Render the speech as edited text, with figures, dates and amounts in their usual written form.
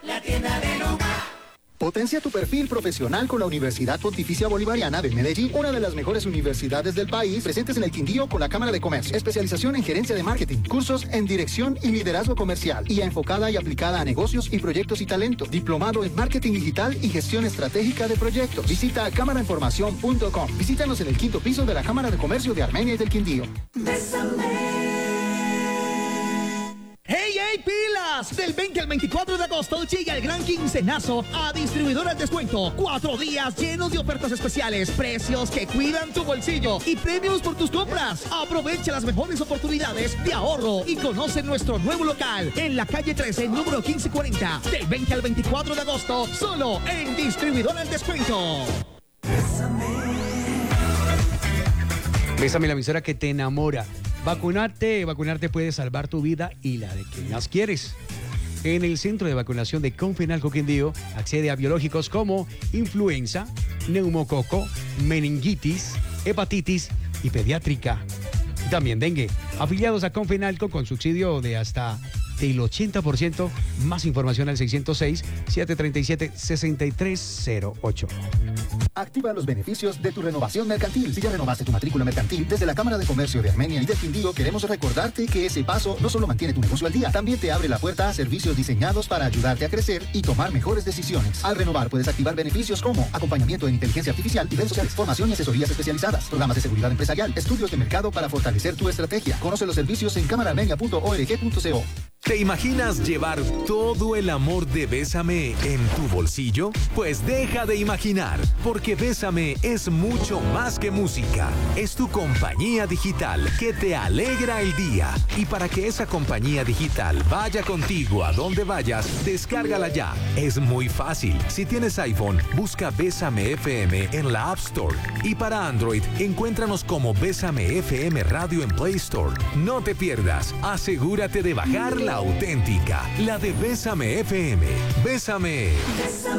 la tienda de Luca. Potencia tu perfil profesional con la Universidad Pontificia Bolivariana de Medellín, una de las mejores universidades del país, presentes en el Quindío con la Cámara de Comercio. Especialización en gerencia de marketing, cursos en dirección y liderazgo comercial, y enfocada y aplicada a negocios y proyectos y talento. Diplomado en marketing digital y gestión estratégica de proyectos. Visita cámarainformación.com. Visítanos en el 5º piso de la Cámara de Comercio de Armenia y del Quindío. ¡Hey, hey, pilas! Del 20 al 24 de agosto llega el gran quincenazo a Distribuidora al Descuento. 4 días llenos de ofertas especiales, precios que cuidan tu bolsillo y premios por tus compras. Aprovecha las mejores oportunidades de ahorro y conoce nuestro nuevo local en la calle 13, número 1540. Del 20 al 24 de agosto, solo en Distribuidora al Descuento. Bésame, la emisora que te enamora. Vacunarte puede salvar tu vida y la de quien más quieres. En el centro de vacunación de Confenalco Quindío accede a biológicos como influenza, neumococo, meningitis, hepatitis y pediátrica. También dengue. Afiliados a Confenalco con subsidio de hasta del 80%. Más información al 606-737-6308. Activa los beneficios de tu renovación mercantil. Si ya renovaste tu matrícula mercantil, desde la Cámara de Comercio de Armenia y del Quindío queremos recordarte que ese paso no solo mantiene tu negocio al día, también te abre la puerta a servicios diseñados para ayudarte a crecer y tomar mejores decisiones. Al renovar puedes activar beneficios como acompañamiento en inteligencia artificial y redes sociales, formación y asesorías especializadas, programas de seguridad empresarial, estudios de mercado para fortalecer tu estrategia. Conoce los servicios en cámaraarmenia.org.co. ¿Te imaginas llevar todo el amor de Bésame en tu bolsillo? Pues deja de imaginar, porque Bésame es mucho más que música. Es tu compañía digital que te alegra el día. Y para que esa compañía digital vaya contigo a donde vayas, descárgala ya. Es muy fácil. Si tienes iPhone, busca Bésame FM en la App Store. Y para Android, encuéntranos como Bésame FM Radio en Play Store. No te pierdas. Asegúrate de bajar la auténtica, la de Bésame FM. Bésame.